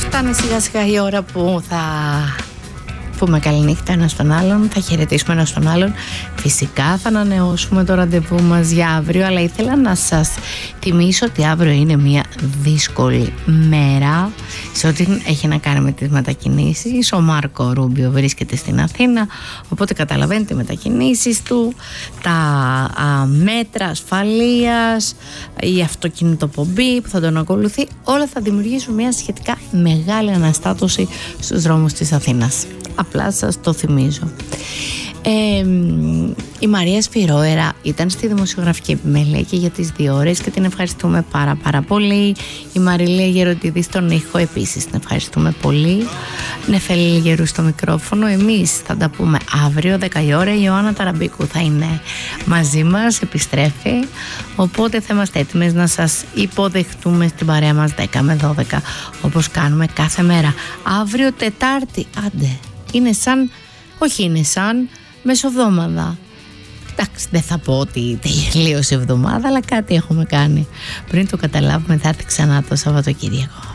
Φτάνει σιγά σιγά η ώρα που θα πούμε καληνύχτα ένας στον άλλον, θα χαιρετήσουμε ένας τον άλλον. Φυσικά θα ανανεώσουμε το ραντεβού μας για αύριο, αλλά ήθελα να σας θυμίσω ότι αύριο είναι μια δύσκολη μέρα σε ό,τι έχει να κάνει με τις μετακινήσεις. Ο Μάρκο Ρούμπιο βρίσκεται στην Αθήνα, οπότε καταλαβαίνετε μετακινήσεις του, τα μέτρα ασφαλείας, η αυτοκινητοπομπή που θα τον ακολουθεί, όλα θα δημιουργήσουν μια σχετικά μεγάλη αναστάτωση στους δρόμους της Αθήνας. Απλά σας το θυμίζω. Η Μαρία Σφυρόερα ήταν στη δημοσιογραφική επιμέλεια και για τις 2 ώρες και την ευχαριστούμε πάρα πολύ. Η Μαριλία Γεροντίδη στον ήχο επίσης την ευχαριστούμε πολύ. Νεφέλη Γερού στο μικρόφωνο. Εμείς θα τα πούμε αύριο 10 η ώρα. Η Ιωάννα Ταραμπίκου θα είναι μαζί μας, επιστρέφει, οπότε θα είμαστε έτοιμες να σας υποδεχτούμε στην παρέα μας 10 με 12 όπως κάνουμε κάθε μέρα. Αύριο Τετάρτη, άντε, είναι σαν μεσοβδόμαδα. Εντάξει, δεν θα πω ότι τελείωσε η εβδομάδα, αλλά κάτι έχουμε κάνει. Πριν το καταλάβουμε θα έρθει ξανά το Σαββατοκύριακο.